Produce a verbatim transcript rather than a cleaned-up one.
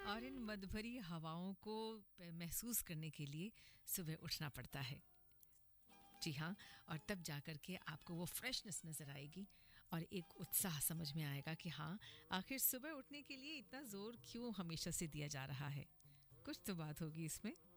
और इन मधुभरी हवाओं को महसूस करने के लिए सुबह उठना पड़ता है। जी हाँ, और तब जाकर के आपको वो फ्रेशनेस नज़र आएगी और एक उत्साह समझ में आएगा कि हाँ, आखिर सुबह उठने के लिए इतना ज़ोर क्यों हमेशा से दिया जा रहा है। कुछ तो बात होगी इसमें।